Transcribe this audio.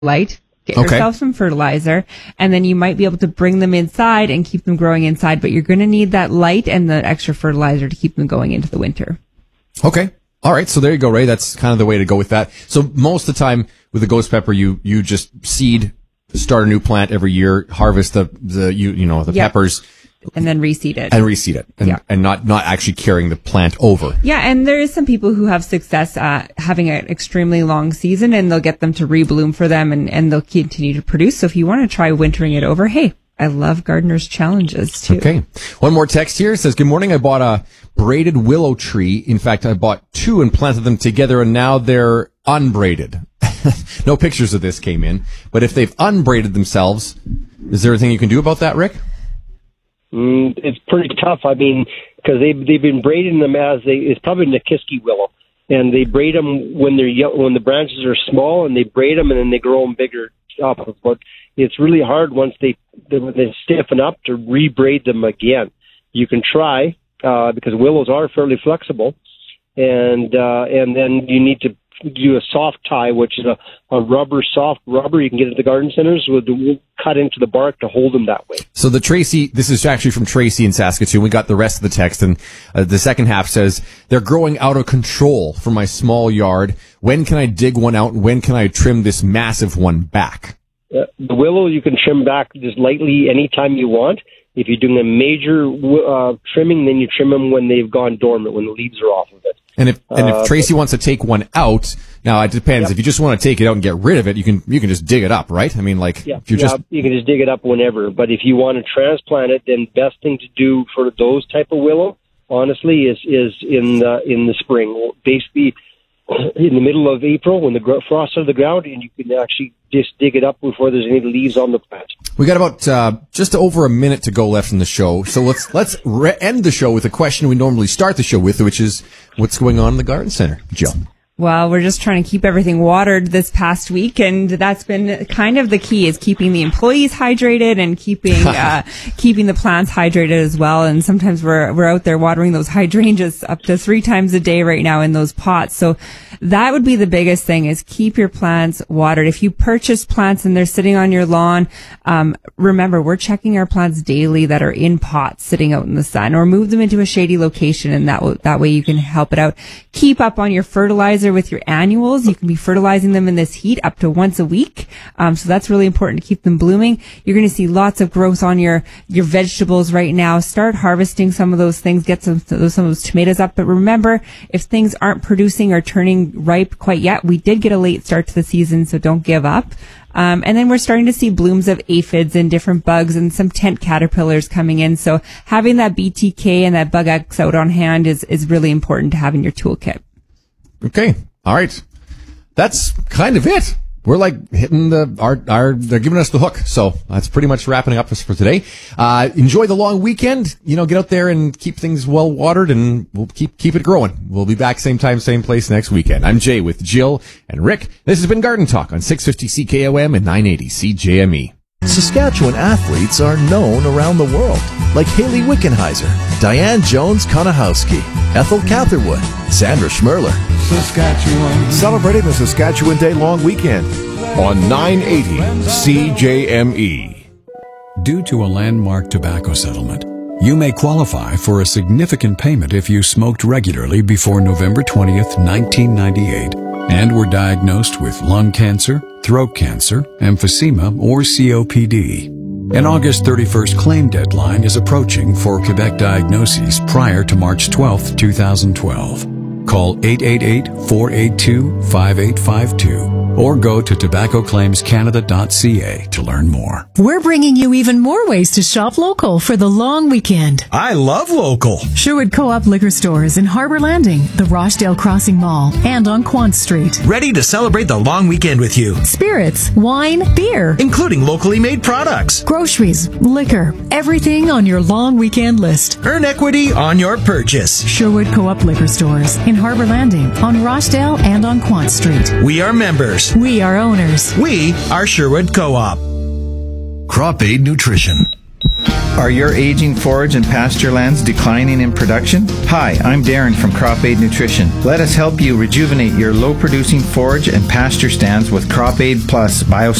light. Get yourself some fertilizer, and then you might be able to bring them inside and keep them growing inside, but you're going to need that light and the extra fertilizer to keep them going into the winter. Okay. All right. So there you go, Ray. That's kind of the way to go with that. So most of the time with the ghost pepper, you just seed, start a new plant every year, harvest the peppers. And then reseed it. And not actually carrying the plant over. Yeah, and there is some people who have success having an extremely long season, and they'll get them to rebloom for them, and they'll continue to produce. So if you want to try wintering it over, hey, I love gardener's challenges too. Okay. One more text here. It says, good morning. I bought a braided willow tree. In fact, I bought 2 and planted them together, and now they're unbraided. No pictures of this came in. But if they've unbraided themselves, is there anything you can do about that, Rick? It's pretty tough. I mean, because they've been braiding them it's probably Nikiski willow, and they braid them when they're when the branches are small, and they braid them and then they grow them bigger up. But it's really hard once they stiffen up to rebraid them again. You can try because willows are fairly flexible, and then you need to do a soft tie, which is a soft rubber you can get at the garden centers with cut into the bark to hold them that way. So this is actually from Tracy in Saskatoon. We got the rest of the text, and the second half says, they're growing out of control for my small yard. When can I dig one out, and when can I trim this massive one back? The willow you can trim back just lightly anytime you want. If you're doing a major trimming, then you trim them when they've gone dormant, when the leaves are off of it. And if Tracy wants to take one out, now it depends. Yep. If you just want to take it out and get rid of it, you can just dig it up, right? I mean, like, you can just dig it up whenever. But if you want to transplant it, then best thing to do for those type of willow, honestly, is in the spring, basically in the middle of April when the frost out of the ground, and you can actually just dig it up before there's any leaves on the plant. We got about just over a minute to go left in the show, so let's end the show with a question we normally start the show with, which is, what's going on in the garden center, Jill? Well, we're just trying to keep everything watered this past week, and that's been kind of the key, is keeping the employees hydrated and keeping the plants hydrated as well. And sometimes we're out there watering those hydrangeas up to 3 times a day right now in those pots. So that would be the biggest thing, is keep your plants watered. If you purchase plants and they're sitting on your lawn, remember, we're checking our plants daily that are in pots sitting out in the sun, or move them into a shady location, and that way you can help it out. Keep up on your fertilizer with your annuals. You can be fertilizing them in this heat up to once a week. So that's really important to keep them blooming. You're going to see lots of growth on your vegetables right now. Start harvesting some of those things. Get some of those tomatoes up. But remember, if things aren't producing or turning ripe quite yet, we did get a late start to the season, so don't give up. And then we're starting to see blooms of aphids and different bugs and some tent caterpillars coming in. So having that BTK and that Bug X out on hand is really important to have in your toolkit. Okay. All right. That's kind of it. We're like hitting they're giving us the hook. So that's pretty much wrapping up for today. Enjoy the long weekend. Get out there and keep things well watered, and we'll keep it growing. We'll be back same time, same place next weekend. I'm Jay with Jill and Rick. This has been Garden Talk on 650 CKOM and 980 CJME. Saskatchewan athletes are known around the world, like Haley Wickenheiser, Diane Jones-Konahowski, Ethel Catherwood, Sandra Schmerler. Saskatchewan. Celebrating the Saskatchewan Day long weekend on 980 CJME. Due to a landmark tobacco settlement, you may qualify for a significant payment if you smoked regularly before November 20th, 1998, and were diagnosed with lung cancer, throat cancer, emphysema, or COPD. An August 31st claim deadline is approaching for Quebec diagnoses prior to March 12th, 2012. Call 888-482-5852 or go to tobaccoclaimscanada.ca to learn more. We're bringing you even more ways to shop local for the long weekend. I love local. Sherwood Co-op liquor stores in Harbour Landing, the Rochdale Crossing Mall, and on Quant Street. Ready to celebrate the long weekend with you. Spirits, wine, beer, including locally made products, groceries, liquor, everything on your long weekend list. Earn equity on your purchase. Sherwood Co-op liquor stores in Harbour Landing, on Rochdale, and on Quant Street. We are members. We are owners. We are Sherwood Co-op. Crop Aid Nutrition. Are your aging forage and pasture lands declining in production? Hi, I'm Darren from Crop Aid Nutrition. Let us help you rejuvenate your low-producing forage and pasture stands with Crop Aid Plus